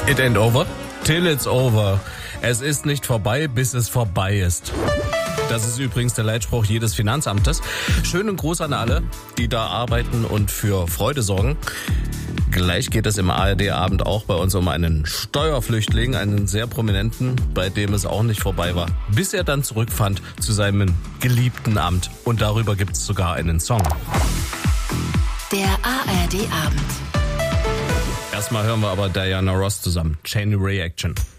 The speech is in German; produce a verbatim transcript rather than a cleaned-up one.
It ain't over till it's over. Es ist nicht vorbei, bis es vorbei ist. Das ist übrigens der Leitspruch jedes Finanzamtes. Schönen Gruß an alle, die da arbeiten und für Freude sorgen. Gleich geht es im A R D-Abend auch bei uns um einen Steuerflüchtling, einen sehr prominenten, bei dem es auch nicht vorbei war, bis er dann zurückfand zu seinem geliebten Amt. Und darüber gibt es sogar einen Song. Der A R D-Abend. Erstmal hören wir aber Diana Ross zusammen. Chain Reaction.